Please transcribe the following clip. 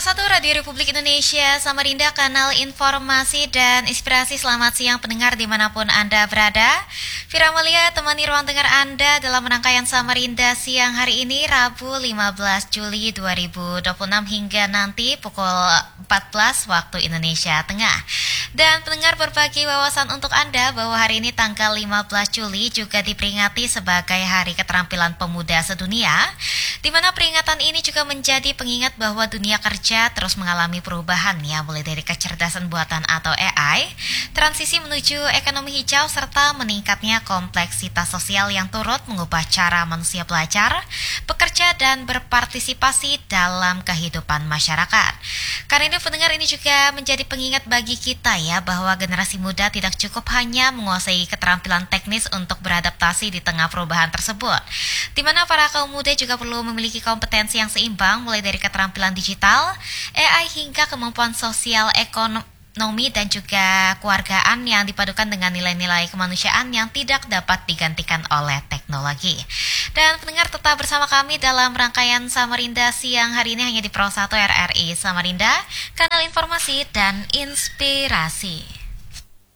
Satu Radio Republik Indonesia, Samarinda, kanal informasi dan inspirasi. Selamat siang pendengar dimanapun Anda berada. Fira Malia temani ruang dengar Anda dalam rangkaian Samarinda siang hari ini, Rabu 15 Juli 2026 hingga nanti pukul 14 waktu Indonesia Tengah. Dan pendengar, berbagi wawasan untuk Anda bahwa hari ini tanggal 15 Juli juga diperingati sebagai Hari Keterampilan Pemuda Sedunia, di mana peringatan ini juga menjadi pengingat bahwa dunia kerja terus mengalami perubahan ya, mulai dari kecerdasan buatan atau AI, transisi menuju ekonomi hijau, serta meningkatnya kompleksitas sosial yang turut mengubah cara manusia belajar, bekerja, dan berpartisipasi dalam kehidupan masyarakat. Karena itu pendengar, ini juga menjadi pengingat bagi kita ya, bahwa generasi muda tidak cukup hanya menguasai keterampilan teknis untuk beradaptasi di tengah perubahan tersebut, di mana para kaum muda juga perlu memiliki kompetensi yang seimbang, mulai dari keterampilan digital, AI, hingga kemampuan sosial, ekonomi, dan juga keluargaan yang dipadukan dengan nilai-nilai kemanusiaan yang tidak dapat digantikan oleh teknologi. Dan pendengar, tetap bersama kami dalam rangkaian Samarinda siang hari ini hanya di Pro 1 RRI Samarinda, kanal informasi dan inspirasi.